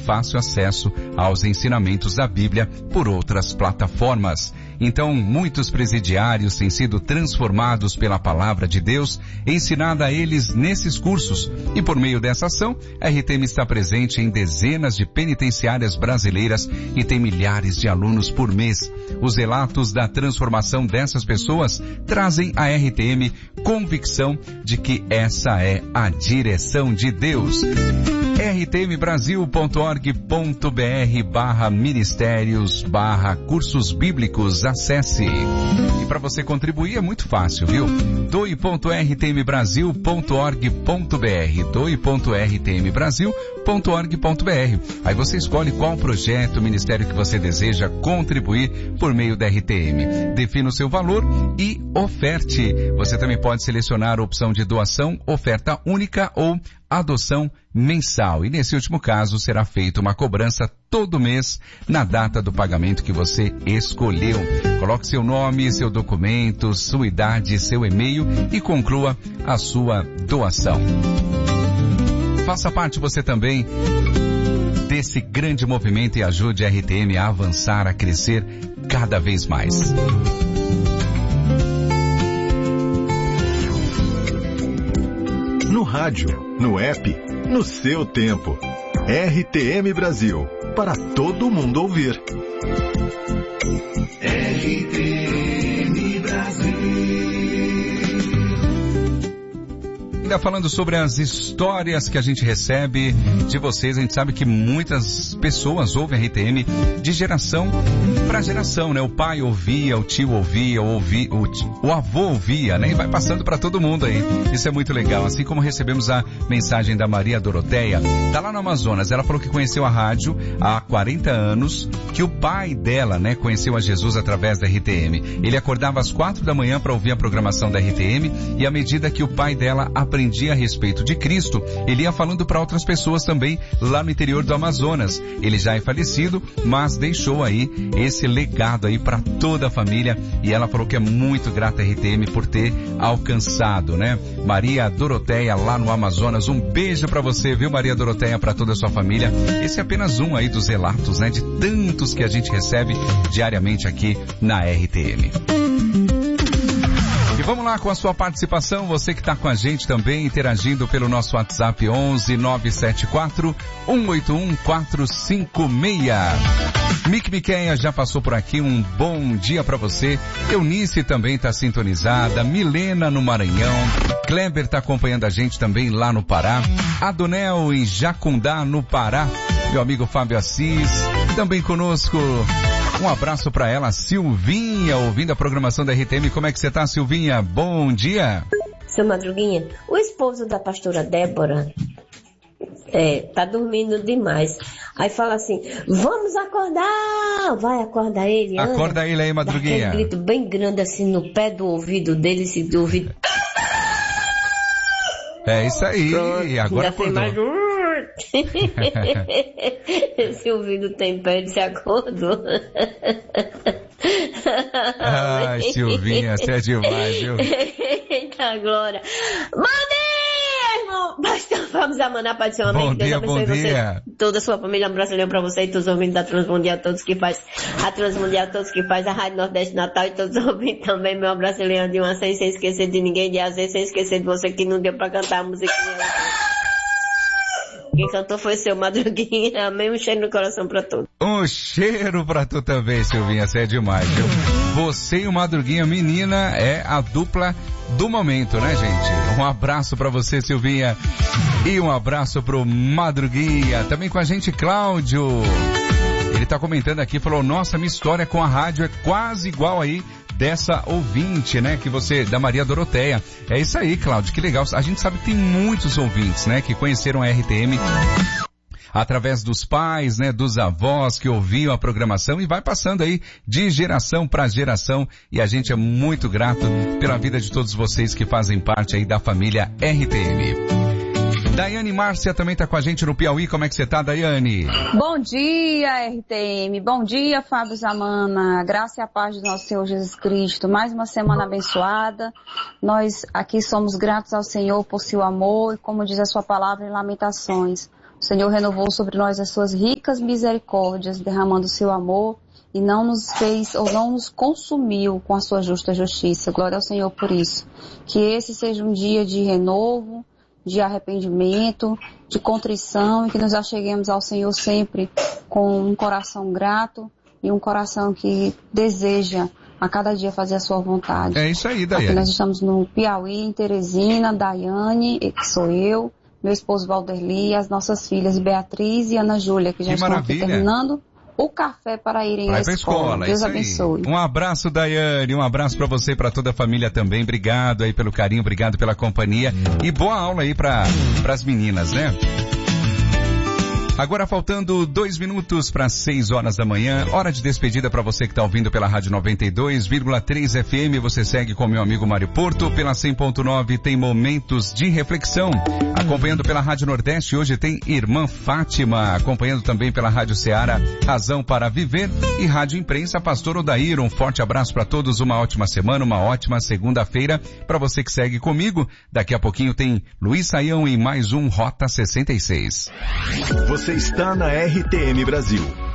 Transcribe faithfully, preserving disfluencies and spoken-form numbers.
fácil acesso aos ensinamentos da Bíblia por outras plataformas. Então, muitos presidiários têm sido transformados pela palavra de Deus, ensinada a eles nesses cursos. E por meio dessa ação, a R T M está presente em dezenas de penitenciárias brasileiras e tem milhares de alunos por mês. Os relatos da transformação dessas pessoas trazem à R T M convicção de que essa é a direção de Deus. r t m brasil ponto org ponto b r barra ministérios barra cursos bíblicos. Acesse. E para você contribuir é muito fácil, viu? doe ponto r t m brasil ponto org ponto b r doe ponto r t m brasil ponto org ponto b r. Aí você escolhe qual projeto, ministério que você deseja contribuir por meio da R T M. Defina o seu valor e oferte. Você também pode selecionar a opção de doação, oferta única ou adoção mensal. E nesse último caso será feita uma cobrança todo mês na data do pagamento que você escolheu. Coloque seu nome, seu documento, sua idade, seu e-mail e conclua a sua doação. Faça parte você também desse grande movimento e ajude a R T M a avançar, a crescer cada vez mais. No rádio, no app, no seu tempo. R T M Brasil, para todo mundo ouvir. R T M Brasil. Ainda falando sobre as histórias que a gente recebe de vocês, a gente sabe que muitas pessoas ouvem a R T M de geração para geração, né? O pai ouvia, o tio ouvia, o, ouvi, o, o avô ouvia, né? E vai passando para todo mundo aí. Isso é muito legal. Assim como recebemos a mensagem da Maria Doroteia, tá lá no Amazonas. Ela falou que conheceu a rádio há quarenta anos, que o pai dela, né, conheceu a Jesus através da R T M. Ele acordava às quatro da manhã para ouvir a programação da R T M e à medida que o pai dela aprendia a respeito de Cristo, ele ia falando para outras pessoas também lá no interior do Amazonas. Ele já é falecido, mas deixou aí esse legado aí para toda a família e ela falou que é muito grata à R T M por ter alcançado, né? Maria Doroteia lá no Amazonas, um beijo para você, viu, Maria Doroteia, para toda a sua família. Esse é apenas um aí dos relatos, né, de tantos que a gente recebe diariamente aqui na R T M. E vamos lá com a sua participação, você que está com a gente também, interagindo pelo nosso WhatsApp onze nove sete quatro um oito um quatro cinco seis. Mick Miqueia já passou por aqui, um bom dia para você. Eunice também está sintonizada, Milena no Maranhão, Kleber está acompanhando a gente também lá no Pará, Adonel em Jacundá no Pará, meu amigo Fábio Assis, também conosco. Um abraço para ela, Silvinha, ouvindo a programação da R T M. Como é que você tá, Silvinha? Bom dia. Seu Madruguinha, o esposo da pastora Débora é, tá dormindo demais. Aí fala assim, vamos acordar! Vai acordar ele. Acorda anda, ele aí, Madruguinha. Dá aquele grito bem grande assim no pé do ouvido dele, esse do ouvido. É isso aí. Pronto, Agora ainda tem mais um. Esse ouvido tem pé, ele se acordou. Ai, Silvinha, você é demais, viu? Eita, glória. Bom dia, irmão! Pastor, vamos amanar, Pai do Senhor, amém. Bom Deus dia, abençoe bom você, dia. toda a sua família, um brasileiro pra você e todos os ouvintes da Transmundial, todos que faz a Transmundial, todos que faz a Rádio Nordeste Natal e todos os ouvintes também, meu brasileiro de uma sem, sem esquecer de ninguém, de azer, sem esquecer de você que não deu pra cantar a musiquinha. Quem cantou foi seu Madruguinha, amém, um cheiro no coração pra todos. Um cheiro pra tu também, Silvinha, você é demais, viu? Você e o Madruguinha, menina, é a dupla do momento, né, gente? Um abraço pra você, Silvinha, e um abraço pro Madruguinha. Também com a gente, Cláudio. Ele tá comentando aqui, falou, nossa, minha história com a rádio é quase igual aí dessa ouvinte, né, que você, da Maria Doroteia. É isso aí, Cláudio, que legal. A gente sabe que tem muitos ouvintes, né, que conheceram a R T M através dos pais, né, dos avós que ouviam a programação e vai passando aí de geração para geração e a gente é muito grato pela vida de todos vocês que fazem parte aí da família R T M. Daiane Márcia também está com a gente no Piauí. Como é que você está, Daiane? Bom dia, R T M. Bom dia, Fábio Zamana. Graça e a paz do nosso Senhor Jesus Cristo. Mais uma semana abençoada. Nós aqui somos gratos ao Senhor por seu amor e como diz a sua palavra em Lamentações. O Senhor renovou sobre nós as suas ricas misericórdias, derramando o seu amor e não nos fez ou não nos consumiu com a sua justa justiça. Glória ao Senhor por isso. Que esse seja um dia de renovo, de arrependimento, de contrição e que nos acheguemos ao Senhor sempre com um coração grato e um coração que deseja a cada dia fazer a sua vontade. É isso aí, Daiane. Aqui nós estamos no Piauí, em Teresina, Daiane, que sou eu, meu esposo Valderli, as nossas filhas Beatriz e Ana Júlia, que já que estão maravilha. aqui terminando o café para irem à escola. escola. Deus abençoe. Um abraço, Daiane, um abraço para você e para toda a família também. Obrigado aí pelo carinho, obrigado pela companhia e boa aula aí para as meninas, né? Agora faltando dois minutos para seis horas da manhã, hora de despedida para você que está ouvindo pela Rádio noventa e dois vírgula três F M, você segue com meu amigo Mário Porto, pela cem ponto nove tem Momentos de Reflexão, acompanhando pela Rádio Nordeste, hoje tem Irmã Fátima, acompanhando também pela Rádio Ceará, Razão para Viver e Rádio Imprensa, Pastor Odair, um forte abraço para todos, uma ótima semana, uma ótima segunda-feira, para você que segue comigo, daqui a pouquinho tem Luiz Saião em mais um Rota sessenta e seis. Você está na R T M Brasil.